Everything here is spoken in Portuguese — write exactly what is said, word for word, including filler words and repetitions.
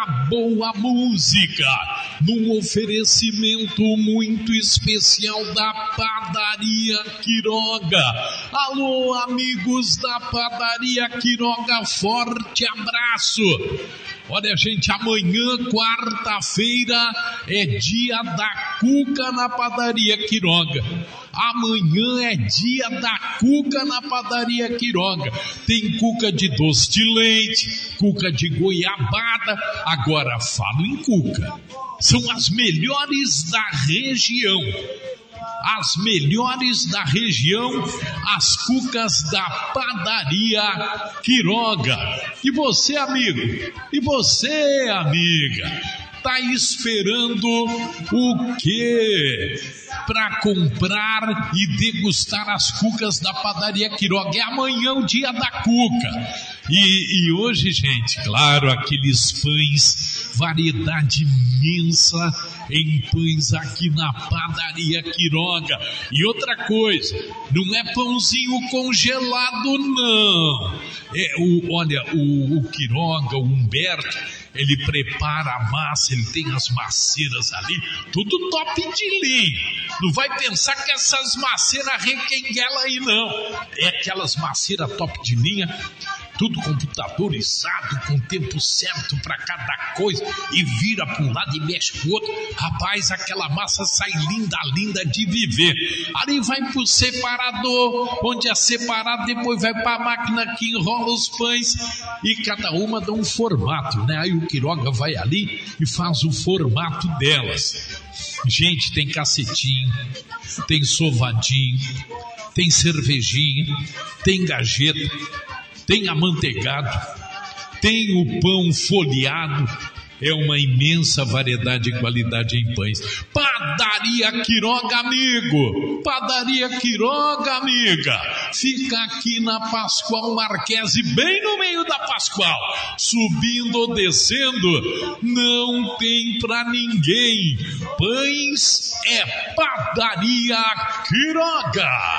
a boa música, num oferecimento muito especial da Padaria Quiroga. Alô, amigos da Padaria Quiroga, forte abraço. Olha, gente, amanhã, quarta-feira, é dia da cuca na Padaria Quiroga. Amanhã é dia da cuca na Padaria Quiroga. Tem cuca de doce de leite, cuca de goiabada. Agora falo em cuca. São as melhores da região. As melhores da região, as cucas da Padaria Quiroga. E você, amigo? E você, amiga? Tá esperando o quê? Para comprar e degustar as cucas da Padaria Quiroga. É amanhã o dia da cuca. E, e hoje, gente, claro, aqueles pães, variedade imensa em pães aqui na Padaria Quiroga. E outra coisa, não é pãozinho congelado, não. É o, olha, o, o Quiroga, o Humberto, ele prepara a massa, ele tem as maceiras ali, tudo top de linha. Não vai pensar que essas maceiras requenguela aí, não. É aquelas maceiras top de linha, tudo computadorizado, com tempo certo para cada coisa, e vira para um lado e mexe para o outro. Rapaz, aquela massa sai linda, linda de viver. Ali vai para o separador, onde é separado, depois vai para a máquina que enrola os pães, e cada uma dá um formato, né? Aí o Quiroga vai ali e faz o formato delas. Gente, tem cacetinho, tem sovadinho, tem cervejinha, tem gajeta, tem amanteigado, tem o pão folheado. É uma imensa variedade e qualidade em pães. Padaria Quiroga, amigo. Padaria Quiroga, amiga. Fica aqui na Pascoal Marquese, bem no meio da Pascoal. Subindo ou descendo, não tem pra ninguém. Pães é Padaria Quiroga.